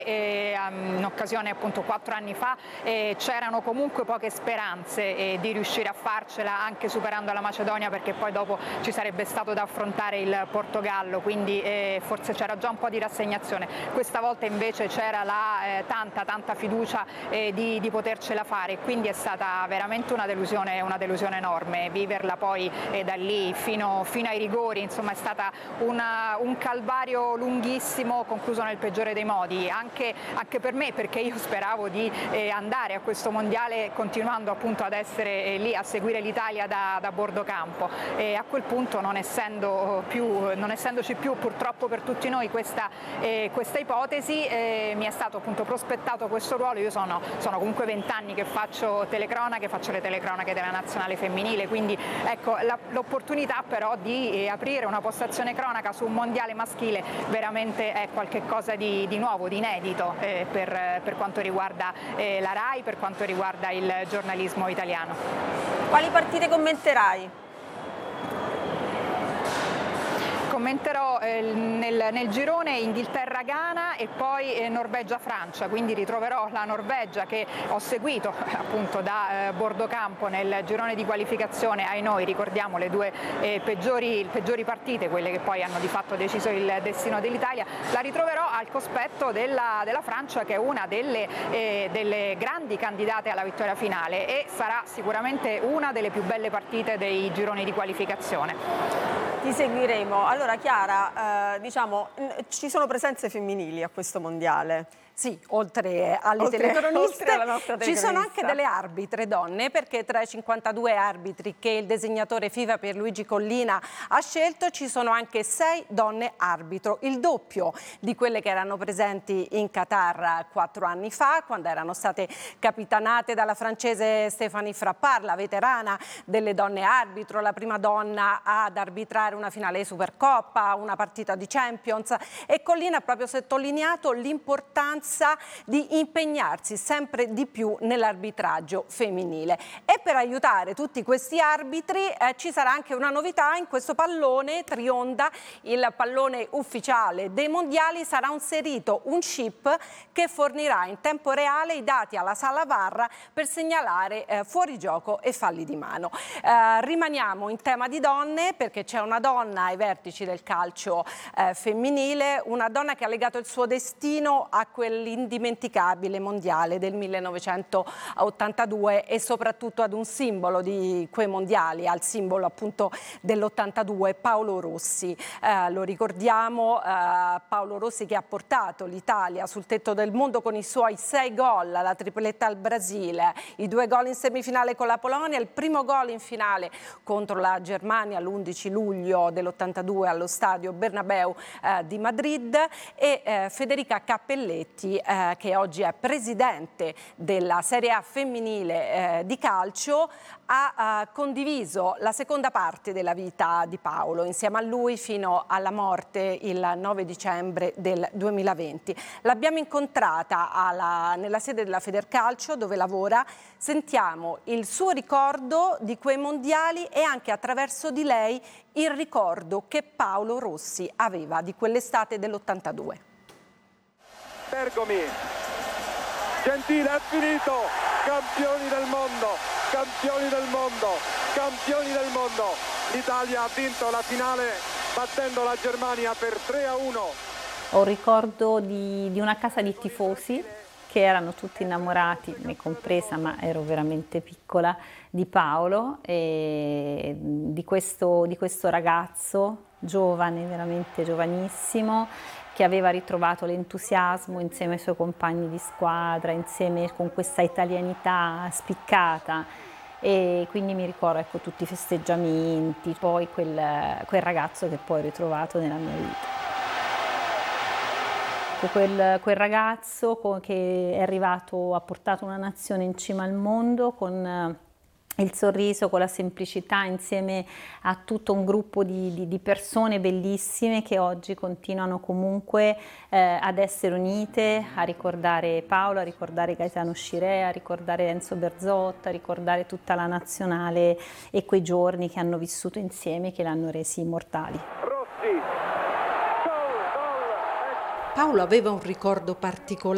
In occasione appunto 4 anni fa c'erano comunque poche speranze di riuscire a farcela anche superando la Macedonia, perché poi dopo ci sarebbe stato da affrontare il Portogallo, quindi forse c'era già un po' di rassegnazione. Questa volta invece c'era tanta fiducia di potercela fare, quindi è stata veramente una delusione enorme viverla poi da lì fino ai rigori. Insomma, è stata un calvario lunghissimo concluso nel peggiore dei modi, anche per me, perché io speravo di andare a questo mondiale continuando appunto ad essere lì a seguire l'Italia da bordo campo, e a quel punto non essendoci più purtroppo per tutti noi questa ipotesi, mi è stato appunto prospettato questo ruolo. Io sono comunque 20 anni che faccio telecronache, faccio le telecronache della nazionale femminile, quindi ecco, l'opportunità però di aprire una postazione cronaca su un mondiale maschile veramente è qualcosa di nuovo, di inedito per quanto riguarda la RAI, per quanto riguarda il giornalismo italiano. Quali partite commenterai? Commenterò nel girone Inghilterra-Ghana e poi Norvegia-Francia, quindi ritroverò la Norvegia che ho seguito appunto da bordo campo nel girone di qualificazione. Ai noi, ricordiamo, le due peggiori partite, quelle che poi hanno di fatto deciso il destino dell'Italia. La ritroverò al cospetto della Francia, che è una delle grandi candidate alla vittoria finale, e sarà sicuramente una delle più belle partite dei gironi di qualificazione. Ti seguiremo. Allora Chiara, diciamo, ci sono presenze femminili a questo mondiale? Sì, oltre alle telecroniste ci sono anche delle arbitre donne, perché tra i 52 arbitri che il disegnatore FIFA Pierluigi Collina ha scelto ci sono anche 6 donne arbitro, il doppio di quelle che erano presenti in Qatar 4 anni fa, quando erano state capitanate dalla francese Stéphanie Frappart, la veterana delle donne arbitro, la prima donna ad arbitrare una finale di Supercoppa, una partita di Champions, e Collina ha proprio sottolineato l'importanza di impegnarsi sempre di più nell'arbitraggio femminile. E per aiutare tutti questi arbitri ci sarà anche una novità: in questo pallone Trionda, il pallone ufficiale dei mondiali, sarà inserito un chip che fornirà in tempo reale i dati alla sala VAR per segnalare fuorigioco e falli di mano. Rimaniamo in tema di donne, perché c'è una donna ai vertici del calcio femminile, una donna che ha legato il suo destino a quell'indimenticabile mondiale del 1982 e soprattutto ad un simbolo di quei mondiali, al simbolo appunto dell'82, Paolo Rossi. Lo ricordiamo, Paolo Rossi, che ha portato l'Italia sul tetto del mondo con i suoi 6 gol, la tripletta al Brasile, i 2 gol in semifinale con la Polonia, il primo gol in finale contro la Germania l'11 luglio dell'82 allo stadio Bernabéu di Madrid, e Federica Cappelletti, che oggi è presidente della Serie A femminile di calcio, ha condiviso la seconda parte della vita di Paolo insieme a lui fino alla morte il 9 dicembre del 2020. L'abbiamo incontrata nella sede della Federcalcio dove lavora. Sentiamo il suo ricordo di quei mondiali e anche attraverso di lei il ricordo che Paolo Rossi aveva di quell'estate dell'82. Bergomi, Gentile, è finito, campioni del mondo, campioni del mondo, campioni del mondo. L'Italia ha vinto la finale battendo la Germania per 3-1. Ho un ricordo di una casa di tifosi che erano tutti innamorati, me compresa, ma ero veramente piccola, di Paolo e di questo ragazzo giovane, veramente giovanissimo, che aveva ritrovato l'entusiasmo insieme ai suoi compagni di squadra, insieme con questa italianità spiccata, e quindi mi ricordo, ecco, tutti i festeggiamenti, poi quel ragazzo che poi ho ritrovato nella mia vita. Quel ragazzo che è arrivato, ha portato una nazione in cima al mondo con il sorriso, con la semplicità, insieme a tutto un gruppo di persone bellissime che oggi continuano comunque ad essere unite, a ricordare Paolo, a ricordare Gaetano Scirea, a ricordare Enzo Berzotto, a ricordare tutta la nazionale e quei giorni che hanno vissuto insieme, che l'hanno resi immortali. Paolo aveva un ricordo particolare